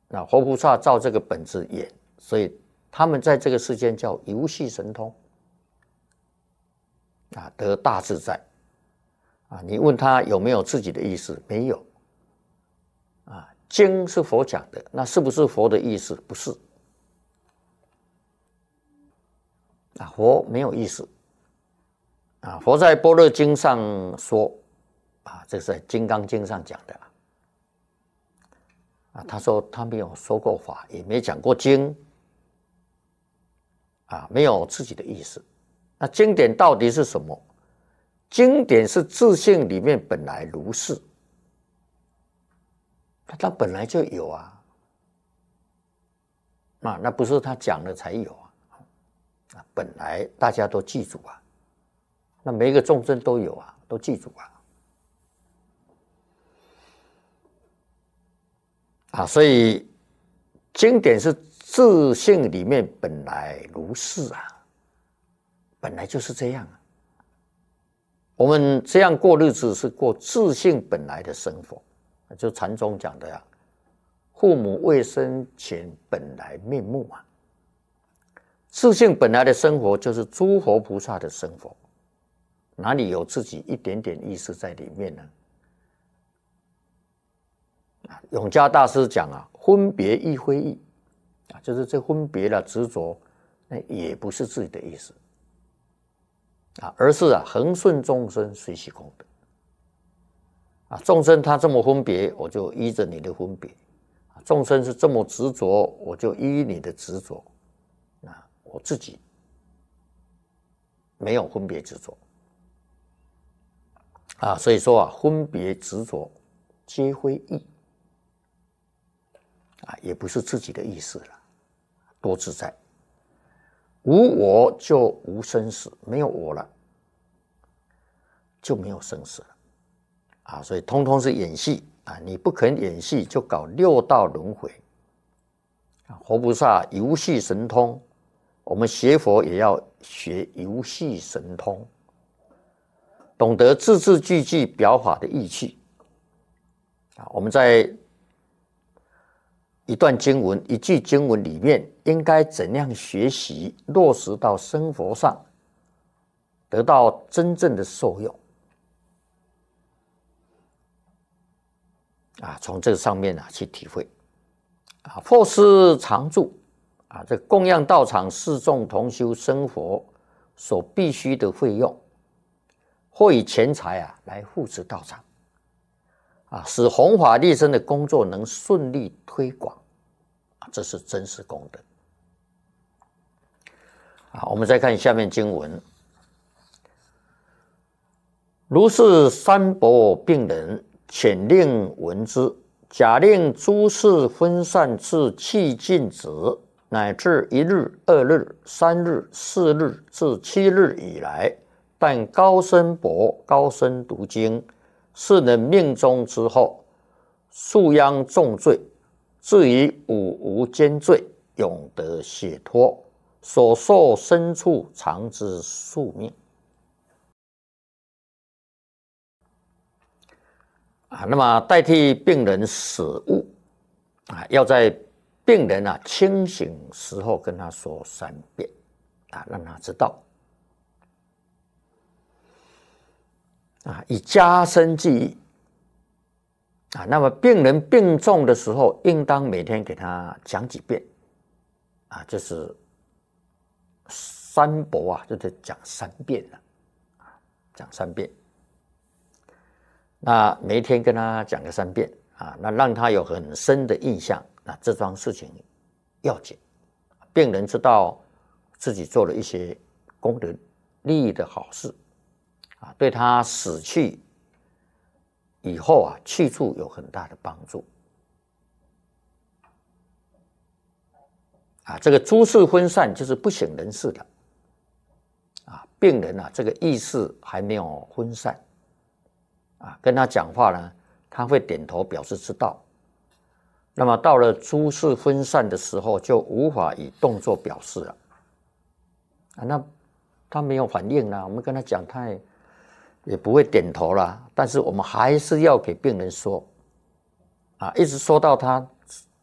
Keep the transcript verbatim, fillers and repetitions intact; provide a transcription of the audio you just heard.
那活菩萨照这个本质演，所以他们在这个世间叫游戏神通啊，得大自在啊。你问他有没有自己的意识？没有啊。经是佛讲的，那是不是佛的意识？不是啊，佛没有意识啊。佛在般若经上说啊，这是在金刚经上讲的啊。啊，他说他没有说过法，也没讲过经，啊，没有自己的意思。那经典到底是什么？经典是自性里面本来如是，它本来就有啊，啊，那不是他讲了才有啊，啊，本来大家都记住啊，那每一个众生都有啊，都记住啊。啊，所以经典是自性里面本来如是啊，本来就是这样啊。我们这样过日子是过自性本来的生活，就禅宗讲的呀、啊，父母未生前本来面目啊。自性本来的生活就是诸佛菩萨的生活，哪里有自己一点点意识在里面呢？永嘉大师讲啊，分别亦非意啊，就是这分别了执着，那也不是自己的意思啊，而是啊恒顺众生随喜功德啊。众生他这么分别，我就依着你的分别；众生是这么执着，我就依你的执着。啊，我自己没有分别执着啊，所以说啊，分别执着皆非意。啊，也不是自己的意思了，多自在。无我就无生死，没有我了，就没有生死了。啊，所以通通是演戏啊！你不肯演戏，就搞六道轮回。啊，活菩萨游戏神通，我们学佛也要学游戏神通，懂得字字句句表法的义气。啊，我们在一段经文、一句经文里面，应该怎样学习落实到生活上，得到真正的受用啊？从这个上面啊去体会啊。或施常住啊，这供养道场、四众同修生活所必须的费用，或以钱财啊来扶持道场。啊，使弘法利生的工作能顺利推广，啊，这是真实功德。啊，我们再看下面经文：如是三伯病人，遣令闻之，假令诸事分散至迄尽止，乃至一日、二日、三日、四日至七日以来，但高声博、高声读经。是能命中之后，恕殃重罪，至于五无间罪，永得解脱，所受身处常之宿命。啊，那么代替病人死悟啊，要在病人啊清醒时候跟他说三遍啊，让他知道。啊，以加深记忆啊。那么病人病重的时候，应当每天给他讲几遍啊，就是三伯啊，就是讲三遍了啊，讲三遍。那每一天跟他讲个三遍啊，那让他有很深的印象，那这桩事情要紧，病人知道自己做了一些功德利益的好事。啊，对他死去以后啊，去处有很大的帮助。啊，这个诸事分散就是不省人事的。啊，病人啊，这个意识还没有分散。啊，跟他讲话呢，他会点头表示知道。那么到了诸事分散的时候，就无法以动作表示了。啊，那他没有反应了，我们跟他讲，他也也不会点头啦，但是我们还是要给病人说，啊，一直说到他